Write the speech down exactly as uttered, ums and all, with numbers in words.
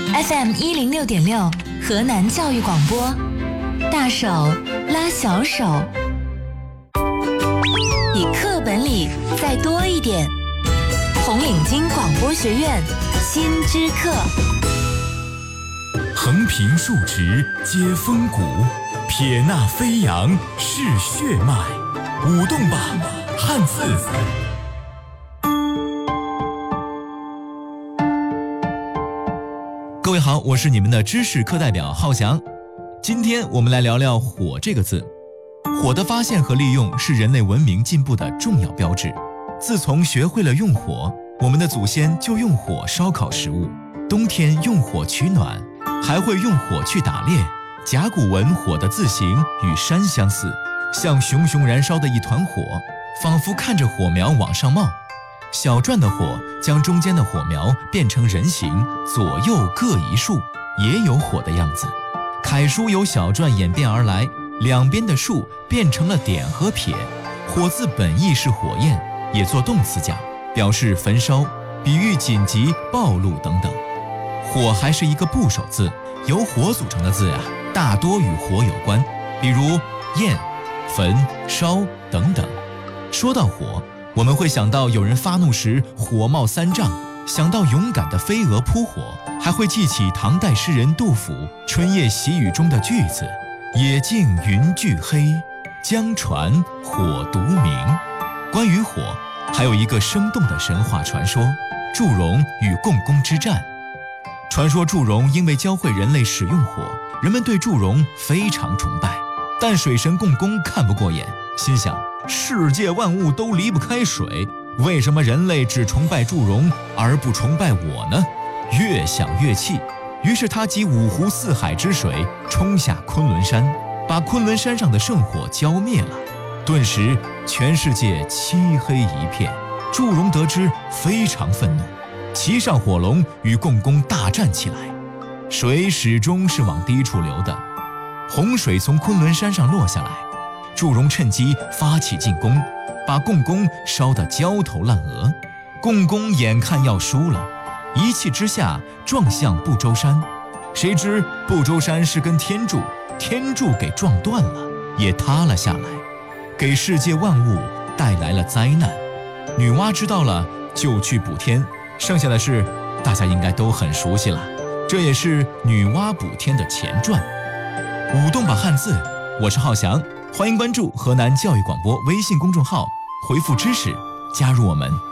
F M 一零六点六，河南教育广播，大手拉小手，比课本里再多一点。红领巾广播学院新知课， 横平竖直接风骨，撇捺飞扬是血脉，舞动吧汉字。各位好，我是你们的知识课代表浩翔。今天我们来聊聊火这个字。火的发现和利用是人类文明进步的重要标志。自从学会了用火，我们的祖先就用火烧烤食物，冬天用火取暖，还会用火去打猎。甲骨文火的字形与山相似，像熊熊燃烧的一团火，仿佛看着火苗往上冒。小篆的火将中间的火苗变成人形，左右各一竖，也有火的样子。楷书由小篆演变而来，两边的竖变成了点和撇。火字本意是火焰，也做动词讲，表示焚烧，比喻紧急、暴露等等。火还是一个部首字，由火组成的字呀，大多与火有关，比如焰、焚、烧等等。说到火，我们会想到有人发怒时火冒三丈，想到勇敢的飞蛾扑火，还会记起唐代诗人杜甫《春夜喜雨》中的句子：野径云俱黑，江船火独明。关于火，还有一个生动的神话传说——祝融与共工之战。传说祝融因为教会人类使用火，人们对祝融非常崇拜。但水神共工看不过眼，心想世界万物都离不开水，为什么人类只崇拜祝融而不崇拜我呢？越想越气，于是他集五湖四海之水冲下昆仑山，把昆仑山上的圣火浇灭了。顿时全世界漆黑一片。祝融得知非常愤怒，骑上火龙与共工大战起来。水始终是往低处流的，洪水从昆仑山上落下来，祝融趁机发起进攻，把共工烧得焦头烂额。共工眼看要输了，一气之下撞向不周山，谁知不周山是根天柱，天柱给撞断了，也塌了下来，给世界万物带来了灾难。女娲知道了就去补天，剩下的事大家应该都很熟悉了，这也是女娲补天的前传。舞动吧汉字，我是浩翔，欢迎关注河南教育广播微信公众号，回复知识加入我们。